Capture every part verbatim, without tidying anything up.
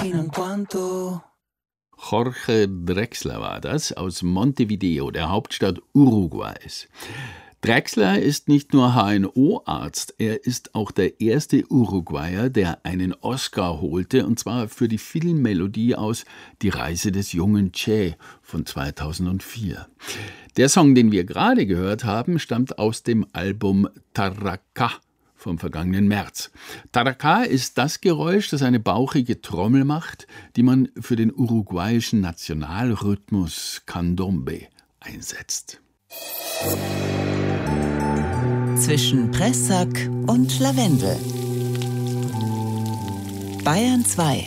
fino in quanto... Jorge Drexler war das, aus Montevideo, der Hauptstadt Uruguays. Drexler ist nicht nur H N O-Arzt, er ist auch der erste Uruguayer, der einen Oscar holte, und zwar für die Filmmelodie aus Die Reise des jungen Che von zweitausendvier. Der Song, den wir gerade gehört haben, stammt aus dem Album Tarraca vom vergangenen März. Tarraca ist das Geräusch, das eine bauchige Trommel macht, die man für den uruguayischen Nationalrhythmus Candombe einsetzt. Zwischen Pressack und Lavendel. Bayern zwei.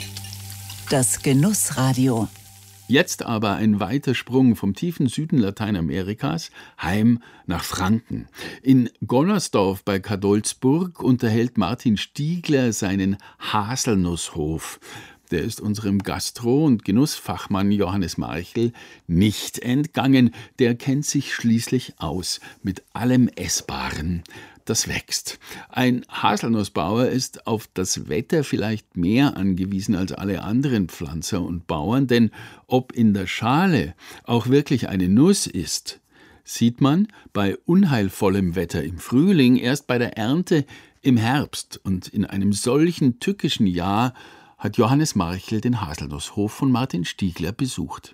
Das Genussradio. Jetzt aber ein weiter Sprung vom tiefen Süden Lateinamerikas heim nach Franken. In Gonnersdorf bei Cadolzburg unterhält Martin Stiegler seinen Haselnusshof. Der ist unserem Gastro- und Genussfachmann Johannes Marchel nicht entgangen. Der kennt sich schließlich aus mit allem Essbaren, das wächst. Ein Haselnussbauer ist auf das Wetter vielleicht mehr angewiesen als alle anderen Pflanzer und Bauern, denn ob in der Schale auch wirklich eine Nuss ist, sieht man bei unheilvollem Wetter im Frühling, erst bei der Ernte im Herbst. Und in einem solchen tückischen Jahr hat Johannes Marchel den Haselnusshof von Martin Stiegler besucht.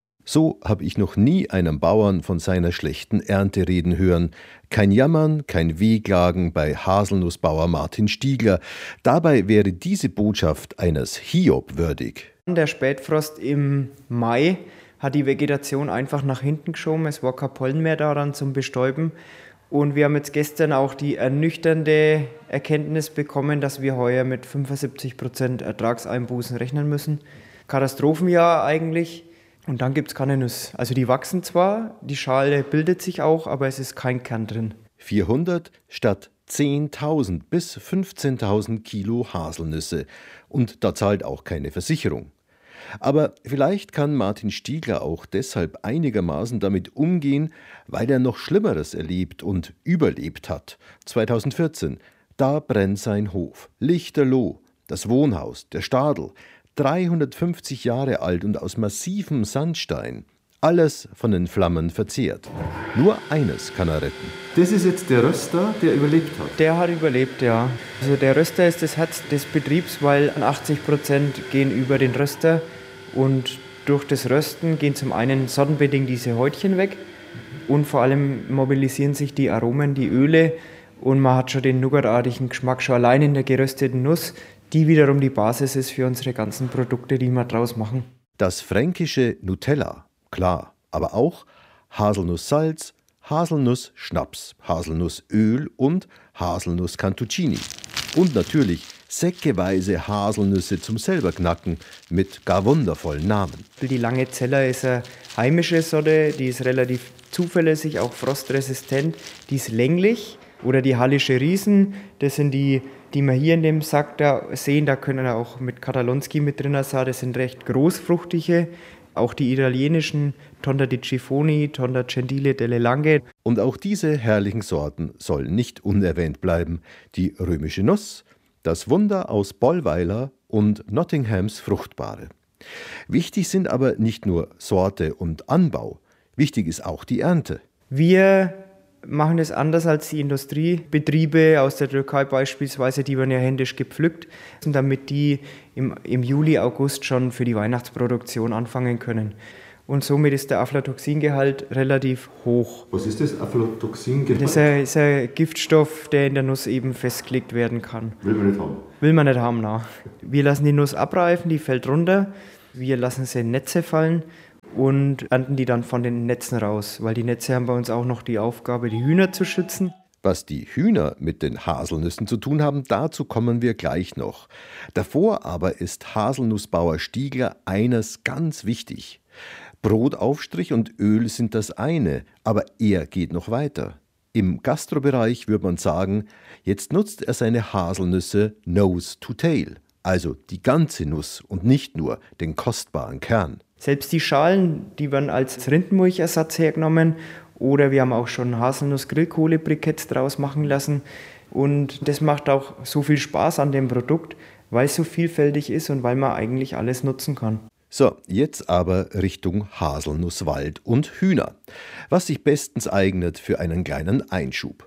So habe ich noch nie einen Bauern von seiner schlechten Ernte reden hören. Kein Jammern, kein Wehklagen bei Haselnussbauer Martin Stiegler. Dabei wäre diese Botschaft eines Hiob würdig. Der Spätfrost im Mai hat die Vegetation einfach nach hinten geschoben. Es war kein Pollen mehr daran zum Bestäuben. Und wir haben jetzt gestern auch die ernüchternde Erkenntnis bekommen, dass wir heuer mit fünfundsiebzig Prozent Ertragseinbußen rechnen müssen. Katastrophenjahr eigentlich. Und dann gibt es keine Nuss. Also die wachsen zwar, die Schale bildet sich auch, aber es ist kein Kern drin. vierhundert statt zehntausend bis fünfzehntausend Kilo Haselnüsse. Und da zahlt auch keine Versicherung. Aber vielleicht kann Martin Stiegler auch deshalb einigermaßen damit umgehen, weil er noch Schlimmeres erlebt und überlebt hat. zweitausendvierzehn, da brennt sein Hof. Lichterloh, das Wohnhaus, der Stadel, dreihundertfünfzig Jahre alt und aus massivem Sandstein. Alles von den Flammen verzehrt. Nur eines kann er retten. Das ist jetzt der Röster, der überlebt hat. Der hat überlebt, ja. Also der Röster ist das Herz des Betriebs, weil achtzig Prozent gehen über den Röster. Und durch das Rösten gehen zum einen sonnenbedingt diese Häutchen weg und vor allem mobilisieren sich die Aromen, die Öle, und man hat schon den nougatartigen Geschmack schon allein in der gerösteten Nuss, die wiederum die Basis ist für unsere ganzen Produkte, die wir draus machen. Das fränkische Nutella, klar, aber auch Haselnusssalz, Haselnussschnaps, Haselnussöl und Haselnuss-Cantuccini. Und natürlich säckeweise Haselnüsse zum selber knacken mit gar wundervollen Namen. Die Langezeller ist eine heimische Sorte, die ist relativ zuverlässig, auch frostresistent, die ist länglich. Oder die Hallische Riesen, das sind die, die wir hier in dem Sack da sehen, da können auch mit Katalonski mit drin sein, das sind recht großfruchtige. Auch die italienischen Tonda di Cifoni, Tonda Gentile delle Langhe. Und auch diese herrlichen Sorten sollen nicht unerwähnt bleiben. Die römische Nuss, das Wunder aus Bollweiler und Nottinghams Fruchtbare. Wichtig sind aber nicht nur Sorte und Anbau, wichtig ist auch die Ernte. Wir machen es anders als die Industriebetriebe aus der Türkei beispielsweise, die werden ja händisch gepflückt, damit die im, im Juli, August schon für die Weihnachtsproduktion anfangen können. Und somit ist der Aflatoxingehalt relativ hoch. Was ist das Aflatoxingehalt? Das ist ein, ist ein Giftstoff, der in der Nuss eben festgelegt werden kann. Will man nicht haben? Will man nicht haben, nein. Wir lassen die Nuss abreifen, die fällt runter. Wir lassen sie in Netze fallen und ernten die dann von den Netzen raus. Weil die Netze haben bei uns auch noch die Aufgabe, die Hühner zu schützen. Was die Hühner mit den Haselnüssen zu tun haben, dazu kommen wir gleich noch. Davor aber ist Haselnussbauer Stiegler eines ganz wichtig. Brotaufstrich und Öl sind das eine, aber er geht noch weiter. Im Gastrobereich würde man sagen, jetzt nutzt er seine Haselnüsse nose to tail, also die ganze Nuss und nicht nur den kostbaren Kern. Selbst die Schalen, die werden als Rindenmulchersatz hergenommen oder wir haben auch schon Haselnuss-Grillkohle-Briketts draus machen lassen und das macht auch so viel Spaß an dem Produkt, weil es so vielfältig ist und weil man eigentlich alles nutzen kann. So, jetzt aber Richtung Haselnusswald und Hühner, was sich bestens eignet für einen kleinen Einschub.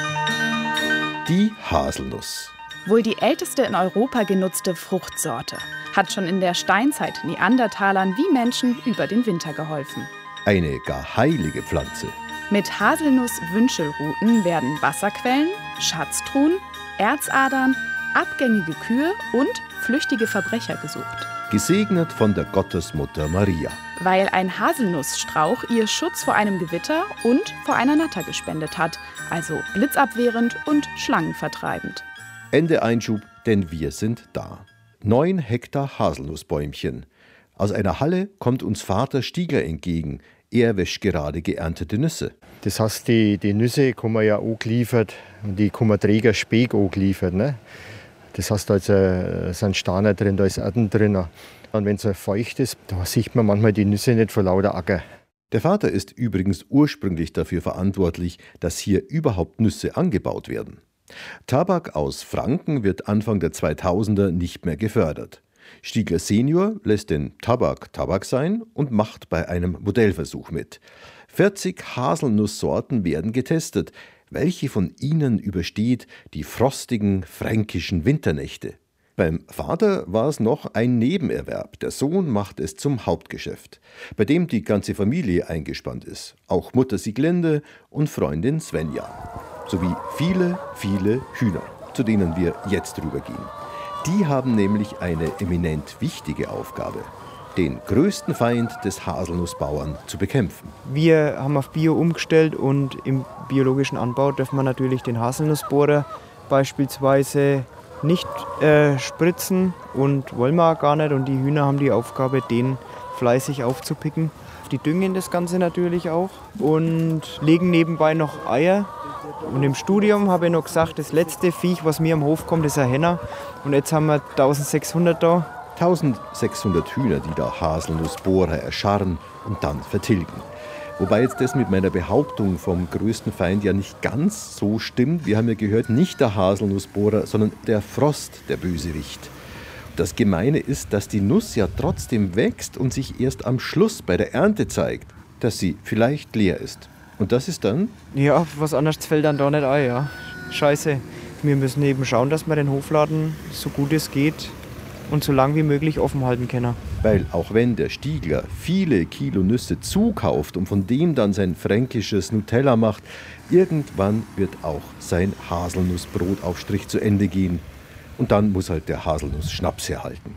Die Haselnuss. Wohl die älteste in Europa genutzte Fruchtsorte. Hat schon in der Steinzeit Neandertalern wie Menschen über den Winter geholfen. Eine gar heilige Pflanze. Mit Haselnuss-Wünschelruten werden Wasserquellen, Schatztruhen, Erzadern, abgängige Kühe und flüchtige Verbrecher gesucht. Gesegnet von der Gottesmutter Maria. Weil ein Haselnussstrauch ihr Schutz vor einem Gewitter und vor einer Natter gespendet hat, also blitzabwehrend und schlangenvertreibend. Ende Einschub, denn wir sind da. Neun Hektar Haselnussbäumchen. Aus einer Halle kommt uns Vater Stiegler entgegen. Er wäscht gerade geerntete Nüsse. Das heißt, die, die Nüsse kann man ja angeliefert und die kann man Träger Speck angeliefert. Ne? Das heißt, da ist ein Steiner drin, da ist Erden drin. Und wenn es feucht ist, da sieht man manchmal die Nüsse nicht vor lauter Acker. Der Vater ist übrigens ursprünglich dafür verantwortlich, dass hier überhaupt Nüsse angebaut werden. Tabak aus Franken wird Anfang der zweitausender nicht mehr gefördert. Stiegler Senior lässt den Tabak Tabak sein und macht bei einem Modellversuch mit. vierzig Haselnusssorten werden getestet. Welche von ihnen übersteht die frostigen fränkischen Winternächte? Beim Vater war es noch ein Nebenerwerb. Der Sohn macht es zum Hauptgeschäft, bei dem die ganze Familie eingespannt ist. Auch Mutter Sieglinde und Freundin Svenja. Sowie viele, viele Hühner, zu denen wir jetzt rübergehen. Die haben nämlich eine eminent wichtige Aufgabe: den größten Feind des Haselnussbauern zu bekämpfen. Wir haben auf Bio umgestellt und im biologischen Anbau dürfen wir natürlich den Haselnussbohrer beispielsweise nicht äh, spritzen und wollen wir auch gar nicht. Und die Hühner haben die Aufgabe, den fleißig aufzupicken. Die düngen das Ganze natürlich auch und legen nebenbei noch Eier. Und im Studium habe ich noch gesagt, das letzte Viech, was mir am Hof kommt, ist ein Henner. Und jetzt haben wir eintausendsechshundert da. eintausendsechshundert Hühner, die da Haselnussbohrer erscharren und dann vertilgen. Wobei jetzt das mit meiner Behauptung vom größten Feind ja nicht ganz so stimmt. Wir haben ja gehört, nicht der Haselnussbohrer, sondern der Frost, der Bösewicht. Das Gemeine ist, dass die Nuss ja trotzdem wächst und sich erst am Schluss bei der Ernte zeigt, dass sie vielleicht leer ist. Und das ist dann? Ja, was anderes fällt dann da nicht ein, ja. Scheiße. Wir müssen eben schauen, dass wir den Hofladen so gut es geht und so lang wie möglich offen halten können. Weil auch wenn der Stiegler viele Kilo Nüsse zukauft und von dem dann sein fränkisches Nutella macht, irgendwann wird auch sein Haselnussbrotaufstrich zu Ende gehen. Und dann muss halt der Haselnuss-Schnaps herhalten.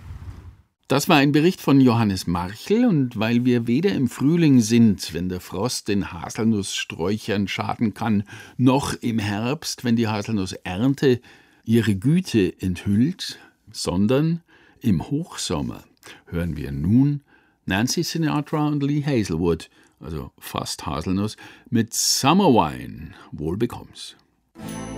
Das war ein Bericht von Johannes Marchel, und weil wir weder im Frühling sind, wenn der Frost den Haselnusssträuchern schaden kann, noch im Herbst, wenn die Haselnussernte ihre Güte enthüllt, sondern im Hochsommer, hören wir nun Nancy Sinatra und Lee Hazelwood, also fast Haselnuss, mit Summer Wine. Wohl bekomm's.